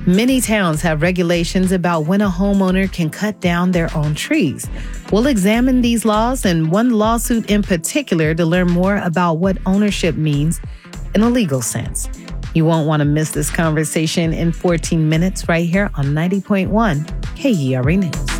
Many towns have regulations about when a homeowner can cut down their own trees. We'll examine these laws and one lawsuit in particular to learn more about what ownership means in a legal sense. You won't want to miss this conversation in 14 minutes right here on 90.1 KERA News.